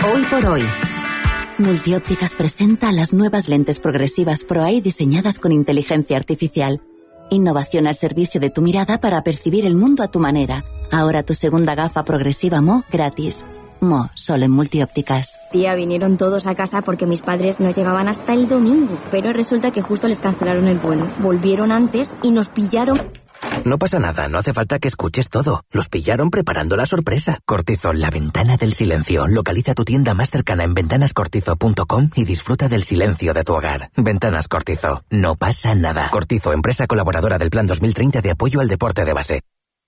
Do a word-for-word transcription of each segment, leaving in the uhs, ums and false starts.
Hoy por hoy. Multiópticas presenta las nuevas lentes progresivas ProEye diseñadas con inteligencia artificial. Innovación al servicio de tu mirada para percibir el mundo a tu manera. Ahora tu segunda gafa progresiva M O gratis. M O, solo en Multiópticas. Tía, vinieron todos a casa porque mis padres no llegaban hasta el domingo, pero resulta que justo les cancelaron el vuelo. Volvieron antes y nos pillaron... No pasa nada, no hace falta que escuches todo. Los pillaron preparando la sorpresa. Cortizo, la ventana del silencio. Localiza tu tienda más cercana en ventanas cortizo punto com y disfruta del silencio de tu hogar. Ventanas Cortizo, no pasa nada. Cortizo, empresa colaboradora del Plan dos mil treinta de apoyo al deporte de base.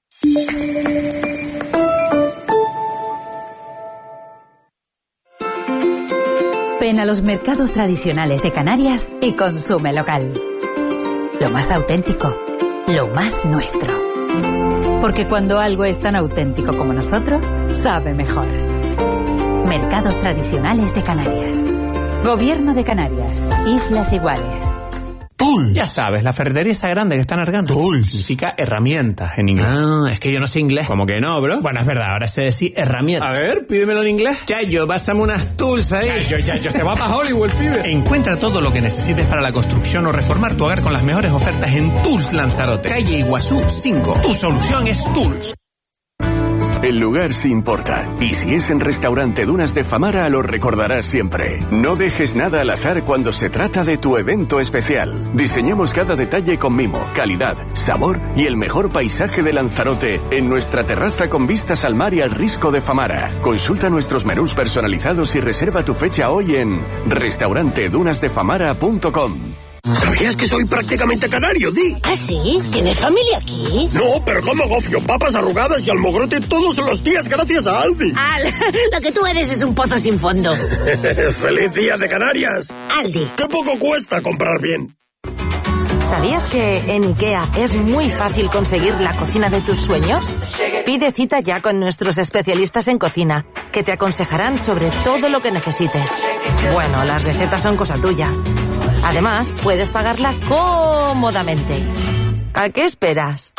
Ven a los mercados tradicionales de Canarias y consume local. Lo más auténtico, lo más nuestro. Porque cuando algo es tan auténtico como nosotros, sabe mejor. Mercados tradicionales de Canarias. Gobierno de Canarias. Islas Iguales. Tools. Ya sabes, la ferretería esa grande que está en Argana. Tools. Significa herramientas en inglés. Ah, es que yo no sé inglés. ¿Cómo que no, bro? Bueno, es verdad, ahora sé decir herramientas. A ver, pídemelo en inglés. Chayo, pásame unas tools ahí. Chayo, Chayo, se va para Hollywood, pibe. Encuentra todo lo que necesites para la construcción o reformar tu hogar con las mejores ofertas en Tools Lanzarote. Calle Iguazú cinco. Tu solución es Tools. El lugar sí importa. Y si es en Restaurante Dunas de Famara, lo recordarás siempre. No dejes nada al azar cuando se trata de tu evento especial. Diseñamos cada detalle con mimo, calidad, sabor y el mejor paisaje de Lanzarote en nuestra terraza con vistas al mar y al risco de Famara. Consulta nuestros menús personalizados y reserva tu fecha hoy en restaurante dunas de famara punto com. ¿Sabías que soy prácticamente canario, Di? ¿Ah, sí? ¿Tienes familia aquí? No, pero como gofio, papas arrugadas y almogrote todos los días gracias a Aldi. Al, lo que tú eres es un pozo sin fondo. ¡Feliz día de Canarias! Aldi. ¡Qué poco cuesta comprar bien! ¿Sabías que en IKEA es muy fácil conseguir la cocina de tus sueños? Pide cita ya con nuestros especialistas en cocina, que te aconsejarán sobre todo lo que necesites. Bueno, las recetas son cosa tuya. Además, puedes pagarla cómodamente. ¿A qué esperas?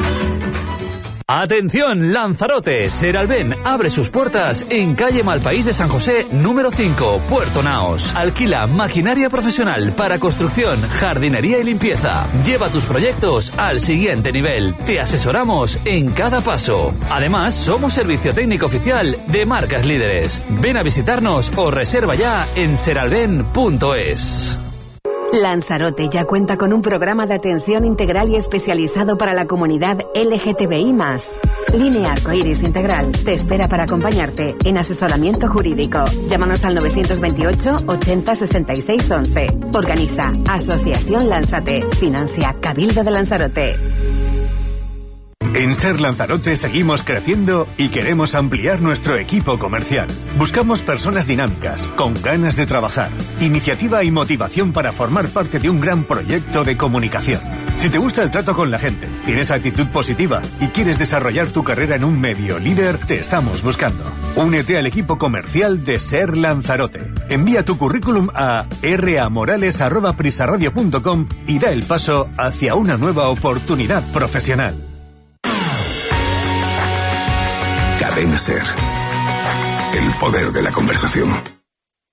Atención, Lanzarote, Seralben abre sus puertas en calle Malpaís de San José, número cinco, Puerto Naos. Alquila maquinaria profesional para construcción, jardinería y limpieza. Lleva tus proyectos al siguiente nivel. Te asesoramos en cada paso. Además, somos servicio técnico oficial de marcas líderes. Ven a visitarnos o reserva ya en seralben punto es. Lanzarote ya cuenta con un programa de atención integral y especializado para la comunidad L G T B I más. Línea Arcoiris Integral te espera para acompañarte en asesoramiento jurídico. Llámanos al novecientos veintiocho ochenta sesenta y seis once. Organiza Asociación Lanzate. Financia Cabildo de Lanzarote. En Ser Lanzarote seguimos creciendo y queremos ampliar nuestro equipo comercial. Buscamos personas dinámicas, con ganas de trabajar, iniciativa y motivación para formar parte de un gran proyecto de comunicación. Si te gusta el trato con la gente, tienes actitud positiva y quieres desarrollar tu carrera en un medio líder, te estamos buscando. Únete al equipo comercial de Ser Lanzarote. Envía tu currículum a r a morales arroba prisaradio punto com y da el paso hacia una nueva oportunidad profesional. Cadena Ser. El poder de la conversación.